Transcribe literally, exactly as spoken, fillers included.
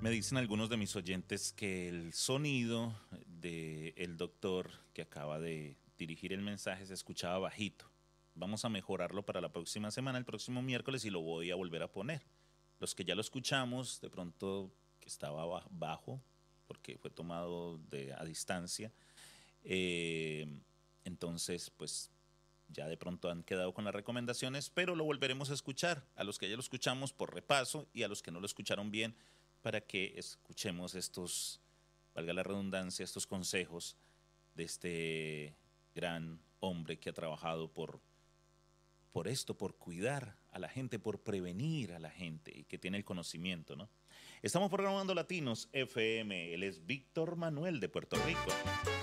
Me dicen algunos de mis oyentes que el sonido del doctor que acaba de dirigir el mensaje se escuchaba bajito. Vamos a mejorarlo para la próxima semana, el próximo miércoles, y lo voy a volver a poner. Los que ya lo escuchamos, de pronto que estaba bajo, porque fue tomado de, a distancia, eh, entonces pues ya de pronto han quedado con las recomendaciones, pero lo volveremos a escuchar, a los que ya lo escuchamos por repaso y a los que no lo escucharon bien, para que escuchemos estos, valga la redundancia, estos consejos de este gran hombre que ha trabajado por, por esto, por cuidar a la gente, por prevenir a la gente y que tiene el conocimiento, ¿no? Estamos programando Latinos F M, él es Víctor Manuel de Puerto Rico.